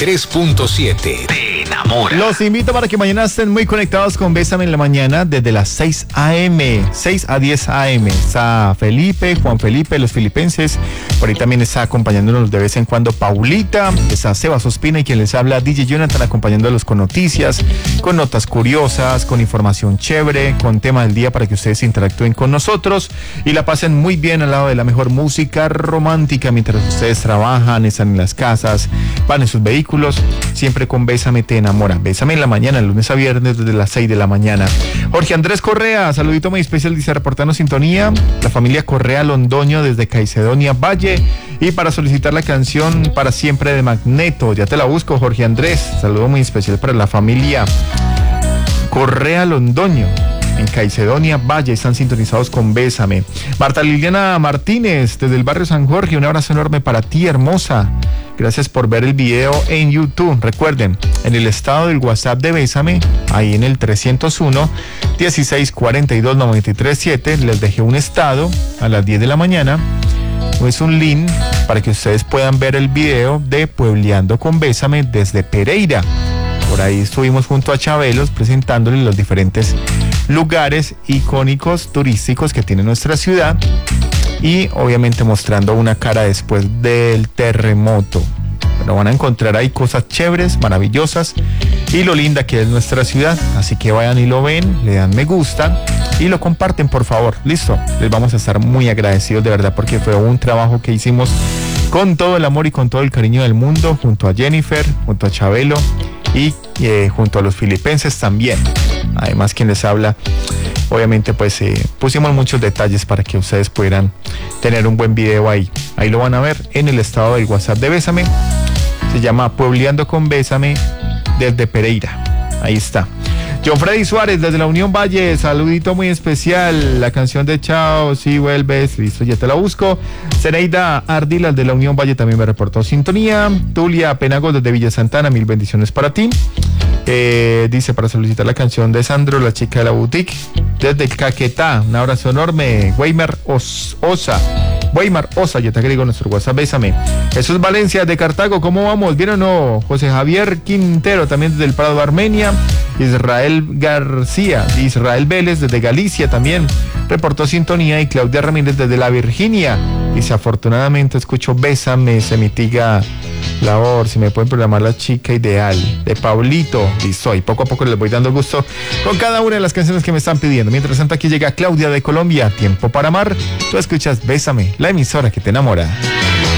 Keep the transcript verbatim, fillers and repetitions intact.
tres punto siete te enamora. Los invito para que mañana estén muy conectados con Bésame en la Mañana desde las seis a.m., seis a diez a.m. Está Felipe, Juan Felipe, los filipenses. Por ahí también está acompañándonos de vez en cuando Paulita, está Sebas Ospina y quien les habla D J Jonathan, acompañándolos con noticias, con notas curiosas, con información chévere, con tema del día para que ustedes interactúen con nosotros y la pasen muy bien al lado de la mejor música romántica mientras ustedes trabajan, están en las casas, van en sus vehículos, siempre con Bésame te enamora. Bésame en la mañana, lunes a viernes desde las seis de la mañana. Jorge Andrés Correa, saludito muy especial, dice reportando sintonía. La familia Correa Londoño desde Caicedonia Valle. Y para solicitar la canción Para Siempre de Magneto, ya te la busco, Jorge Andrés. Saludo muy especial para la familia Correa Londoño en Caicedonia Valle, están sintonizados con Bésame. Marta Liliana Martínez desde el barrio San Jorge, un abrazo enorme para ti, hermosa. Gracias por ver el video en YouTube. Recuerden, en el estado del WhatsApp de Bésame, ahí en el trescientos uno, dieciséis cuarenta y dos, noventa y tres siete, les dejé un estado a las diez de la mañana. Es un link para que ustedes puedan ver el video de Puebleando con Bésame desde Pereira. Por ahí estuvimos junto a Chabelos presentándoles los diferentes lugares icónicos turísticos que tiene nuestra ciudad y obviamente mostrando una cara después del terremoto. Pero van a encontrar ahí cosas chéveres, maravillosas y lo linda que es nuestra ciudad. Así que vayan y lo ven, le dan me gusta y lo comparten, por favor. Listo, les vamos a estar muy agradecidos de verdad porque fue un trabajo que hicimos con todo el amor y con todo el cariño del mundo, junto a Jennifer, junto a Chabelo y eh, junto a los filipenses también. Además, quien les habla, obviamente pues eh, pusimos muchos detalles para que ustedes pudieran tener un buen video ahí. Ahí lo van a ver en el estado del WhatsApp de Bésame. Se llama Puebleando con Bésame desde Pereira. Ahí está. John Freddy Suárez desde la Unión Valle, saludito muy especial. La canción de Chao, si vuelves, listo, ya te la busco. Zeneida Ardilas de la Unión Valle también me reportó sintonía. Tulia Penagos desde Villa Santana, mil bendiciones para ti. Eh, dice para solicitar la canción de Sandro, la chica de la boutique, desde el Caquetá, un abrazo enorme. Weimar Os- Osa, Weimar Osa, ya te agrego nuestro WhatsApp, Bésame. Jesús Valencia de Cartago, ¿cómo vamos? ¿Bien o no? José Javier Quintero, también desde el Prado de Armenia. Israel García, Israel Vélez desde Galicia también reportó sintonía y Claudia Ramírez desde la Virginia. Dice, afortunadamente escucho Bésame, se mitiga la voz, si me pueden programar la chica ideal de Paulito. Listo, y poco a poco les voy dando gusto con cada una de las canciones que me están pidiendo. Mientras tanto, aquí llega Claudia de Colombia, Tiempo para Amar. Tú escuchas Bésame, la emisora que te enamora.